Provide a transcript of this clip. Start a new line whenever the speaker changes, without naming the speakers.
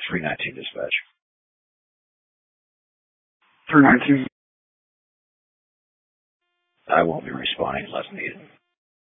319 dispatch.
319.
I won't be responding unless needed.